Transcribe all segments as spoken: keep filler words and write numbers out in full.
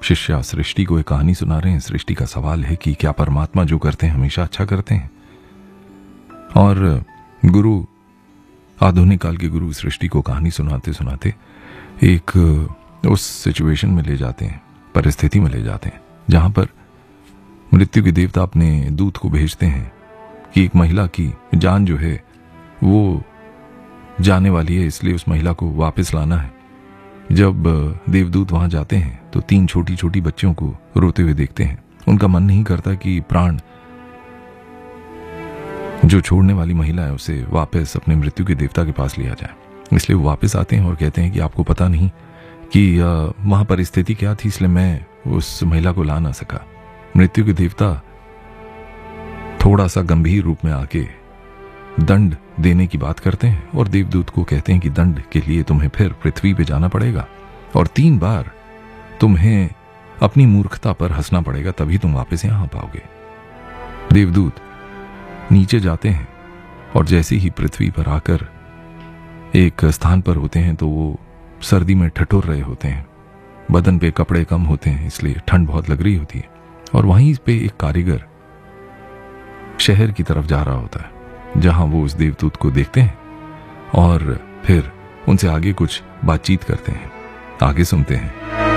शिष्य सृष्टि को एक कहानी सुना रहे हैं। सृष्टि का सवाल है कि क्या परमात्मा जो करते हैं हमेशा अच्छा करते हैं? और गुरु, आधुनिक काल के गुरु सृष्टि को कहानी सुनाते सुनाते एक उस सिचुएशन में ले जाते हैं, परिस्थिति में ले जाते हैं, जहां पर मृत्यु के देवता अपने दूत को भेजते हैं कि एक महिला की जान जो है वो जाने वाली है, इसलिए उस महिला को वापस लाना है। जब देवदूत वहां जाते हैं तो तीन छोटी छोटी बच्चियों को रोते हुए देखते हैं। उनका मन नहीं करता कि प्राण जो छोड़ने वाली महिला है उसे वापस अपने मृत्यु के देवता के पास लिया जाए, इसलिए वो वापस आते हैं और कहते हैं कि आपको पता नहीं कि वहां परिस्थिति क्या थी, इसलिए मैं उस महिला को ला ना सका। मृत्यु के देवता थोड़ा सा गंभीर रूप में आके दंड देने की बात करते हैं और देवदूत को कहते हैं कि दंड के लिए तुम्हें फिर पृथ्वी पे जाना पड़ेगा और तीन बार तुम्हें अपनी मूर्खता पर हंसना पड़ेगा, तभी तुम वापस यहां आ पाओगे। देवदूत नीचे जाते हैं और जैसे ही पृथ्वी पर आकर एक स्थान पर होते हैं तो वो सर्दी में ठठोर रहे होते हैं, बदन पे कपड़े कम होते हैं, इसलिए ठंड बहुत लग रही होती है। और वहीं पे एक कारीगर शहर की तरफ जा रहा होता है, जहां वो उस देवदूत को देखते हैं और फिर उनसे आगे कुछ बातचीत करते हैं। आगे सुनते हैं।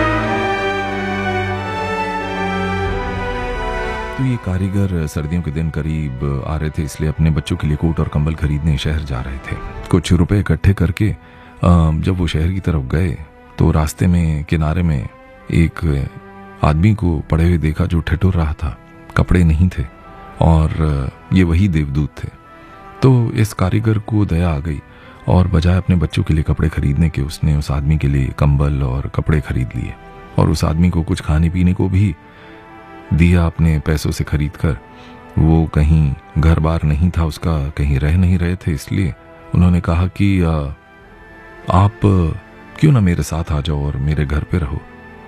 तो ये कारीगर सर्दियों के दिन करीब आ रहे थे, इसलिए अपने बच्चों के लिए कोट और कंबल खरीदने शहर जा रहे थे। कुछ रुपए इकट्ठे करके जब वो शहर की तरफ गए तो रास्ते में किनारे में एक आदमी को पड़े हुए देखा जो ठिठुर रहा था, कपड़े नहीं थे और ये वही देवदूत थे। तो इस कारीगर को दया आ गई और बजाय अपने बच्चों के लिए कपड़े खरीदने के उसने उस आदमी के लिए कंबल और कपड़े खरीद लिए और उस आदमी को कुछ खाने पीने को भी दिया अपने पैसों से खरीद कर। वो कहीं घर बार नहीं था उसका, कहीं रह नहीं रहे थे, इसलिए उन्होंने कहा कि आ, आप क्यों ना मेरे साथ आ जाओ और मेरे घर पे रहो।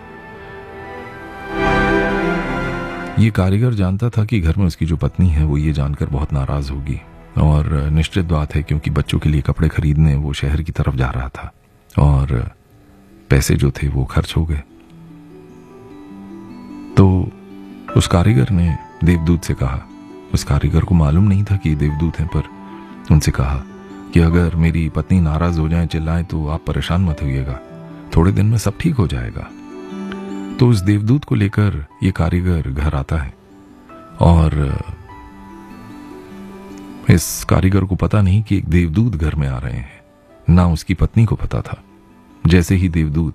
ये कारीगर जानता था कि घर में उसकी जो पत्नी है वो ये जानकर बहुत नाराज होगी और निश्चित बात है क्योंकि बच्चों के लिए कपड़े खरीदने वो शहर की तरफ जा रहा था और पैसे जो थे वो खर्च हो गए। तो उस कारीगर ने देवदूत से कहा, उस कारीगर को मालूम नहीं था कि ये देवदूत हैं, पर उनसे कहा कि अगर मेरी पत्नी नाराज हो जाए, चिल्लाए तो आप परेशान मत होइएगा, थोड़े दिन में सब ठीक हो जाएगा। तो उस देवदूत को लेकर ये कारीगर घर आता है और इस कारीगर को पता नहीं कि एक देवदूत घर में आ रहे हैं, ना उसकी पत्नी को पता था। जैसे ही देवदूत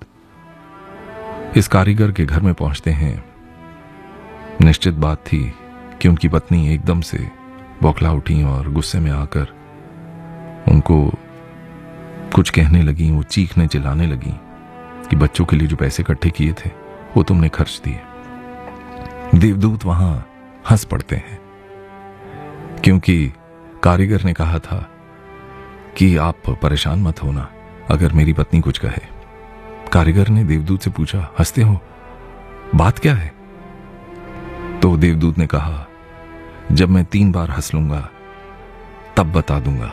इस कारीगर के घर में पहुंचते हैं, निश्चित बात थी कि उनकी पत्नी एकदम से बौखला उठी और गुस्से में आकर उनको कुछ कहने लगी। वो चीखने चिल्लाने लगी कि बच्चों के लिए जो पैसे इकट्ठे किए थे वो तुमने खर्च दिए। देवदूत वहां हंस पड़ते हैं क्योंकि कारीगर ने कहा था कि आप परेशान मत होना अगर मेरी पत्नी कुछ कहे। कारीगर ने देवदूत से पूछा, हंसते हो, बात क्या है? तो देवदूत ने कहा, जब मैं तीन बार हंस लूंगा तब बता दूंगा।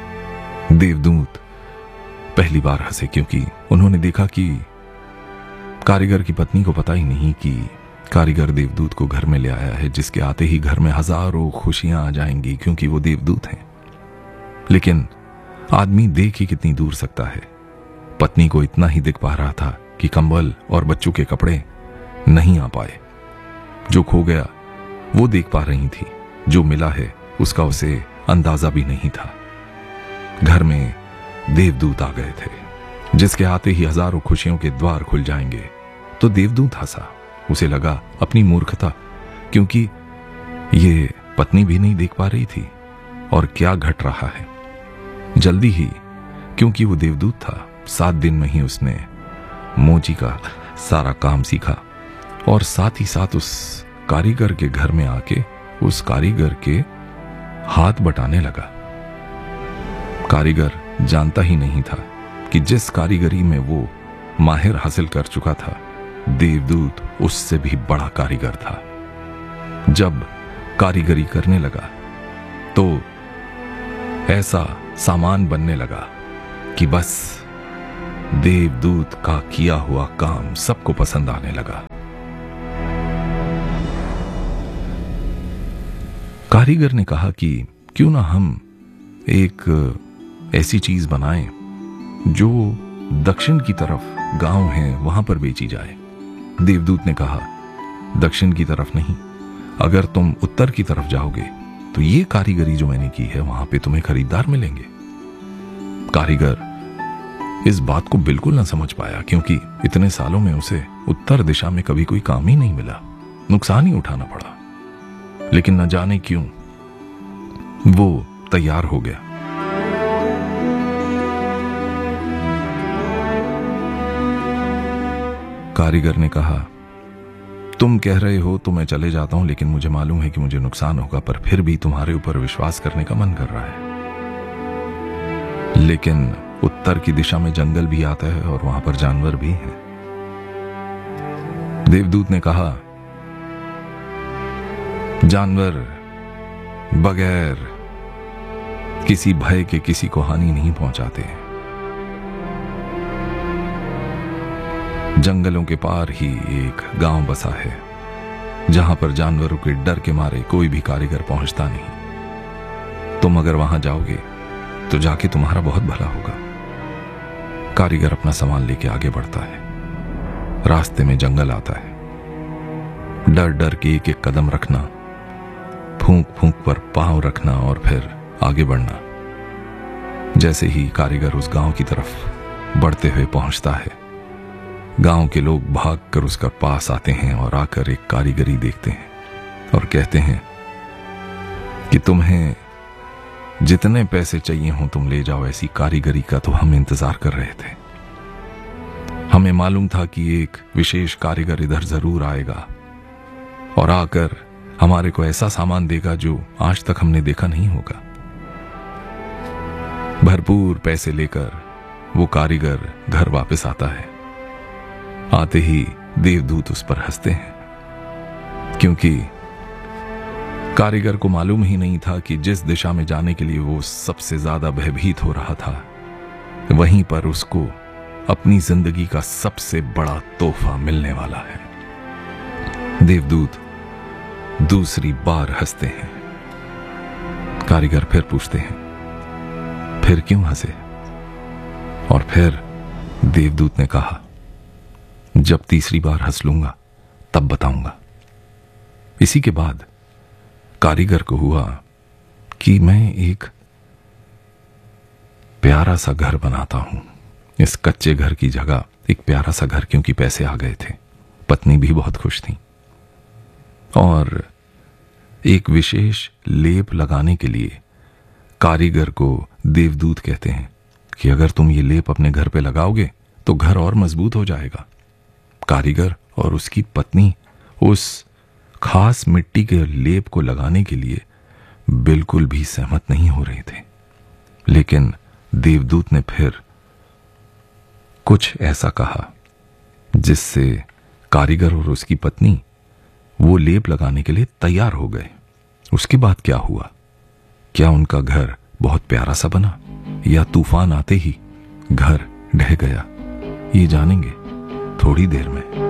देवदूत पहली बार हंसे क्योंकि उन्होंने देखा कि कारीगर की पत्नी को पता ही नहीं कि कारीगर देवदूत को घर में ले आया है, जिसके आते ही घर में हजारों खुशियां आ जाएंगी क्योंकि वो देवदूत हैं। लेकिन आदमी देख ही कितनी दूर सकता है। पत्नी को इतना ही दिख पा रहा था कि कंबल और बच्चों के कपड़े नहीं आ पाए। जो खो गया वो देख पा रही थी, जो मिला है उसका उसे अंदाजा भी नहीं था। घर में देवदूत आ गए थे, जिसके आते ही हजारों खुशियों के द्वार खुल जाएंगे। तो देवदूत हंसा, उसे लगा अपनी मूर्खता, क्योंकि ये पत्नी भी नहीं देख पा रही थी और क्या घट रहा है। जल्दी ही, क्योंकि वो देवदूत था, सात दिन में ही उसने मोची का सारा काम सीखा और साथ ही साथ उस कारीगर के घर में आके उस कारीगर के हाथ बटाने लगा। कारीगर जानता ही नहीं था कि जिस कारीगरी में वो माहिर हासिल कर चुका था, देवदूत उससे भी बड़ा कारीगर था। जब कारीगरी करने लगा तो ऐसा सामान बनने लगा कि बस देवदूत का किया हुआ काम सबको पसंद आने लगा। कारीगर ने कहा कि क्यों ना हम एक ऐसी चीज बनाएं जो दक्षिण की तरफ गांव है वहां पर बेची जाए। देवदूत ने कहा, दक्षिण की तरफ नहीं, अगर तुम उत्तर की तरफ जाओगे तो ये कारीगरी जो मैंने की है वहां पे तुम्हें खरीदार मिलेंगे। कारीगर इस बात को बिल्कुल ना समझ पाया, क्योंकि इतने सालों में उसे उत्तर दिशा में कभी कोई काम ही नहीं मिला, नुकसान ही उठाना पड़ा। लेकिन न जाने क्यों वो तैयार हो गया। कारीगर ने कहा, तुम कह रहे हो तो मैं चले जाता हूं, लेकिन मुझे मालूम है कि मुझे नुकसान होगा, पर फिर भी तुम्हारे ऊपर विश्वास करने का मन कर रहा है। लेकिन उत्तर की दिशा में जंगल भी आता है और वहां पर जानवर भी हैं। देवदूत ने कहा, जानवर बगैर किसी भय के किसी को हानि नहीं पहुंचाते। जंगलों के पार ही एक गांव बसा है जहां पर जानवरों के डर के मारे कोई भी कारीगर पहुंचता नहीं। तुम अगर वहां जाओगे तो जाके तुम्हारा बहुत भला होगा। कारीगर अपना सामान लेके आगे बढ़ता है। रास्ते में जंगल आता है। डर डर के एक एक कदम रखना, फूंक फूंक पर पांव रखना और फिर आगे बढ़ना। जैसे ही कारीगर उस गांव की तरफ बढ़ते हुए पहुंचता है, गांव के लोग भागकर उसका पास आते हैं और आकर एक कारीगरी देखते हैं और कहते हैं कि तुम्हें जितने पैसे चाहिए हों तुम ले जाओ, ऐसी कारीगरी का तो हम इंतजार कर रहे थे। हमें मालूम था कि एक विशेष कारीगर इधर जरूर आएगा और आकर हमारे को ऐसा सामान देगा जो आज तक हमने देखा नहीं होगा। भरपूर पैसे लेकर वो कारीगर घर वापस आता है। आते ही देवदूत उस पर हंसते हैं, क्योंकि कारीगर को मालूम ही नहीं था कि जिस दिशा में जाने के लिए वो सबसे ज्यादा भयभीत हो रहा था, वहीं पर उसको अपनी जिंदगी का सबसे बड़ा तोहफा मिलने वाला है। देवदूत दूसरी बार हंसते हैं। कारीगर फिर पूछते हैं, फिर क्यों हंसे? और फिर देवदूत ने कहा, जब तीसरी बार हंस लूंगा तब बताऊंगा। इसी के बाद कारीगर को हुआ कि मैं एक प्यारा सा घर बनाता हूं। इस कच्चे घर की जगह एक प्यारा सा घर, क्योंकि पैसे आ गए थे, पत्नी भी बहुत खुश थी। और एक विशेष लेप लगाने के लिए कारीगर को देवदूत कहते हैं कि अगर तुम ये लेप अपने घर पे लगाओगे तो घर और मजबूत हो जाएगा। कारीगर और उसकी पत्नी उस खास मिट्टी के लेप को लगाने के लिए बिल्कुल भी सहमत नहीं हो रहे थे। लेकिन देवदूत ने फिर कुछ ऐसा कहा जिससे कारीगर और उसकी पत्नी वो लेप लगाने के लिए तैयार हो गए। उसके बाद क्या हुआ? क्या उनका घर बहुत प्यारा सा बना या तूफान आते ही घर ढह गया? ये जानेंगे थोड़ी देर में।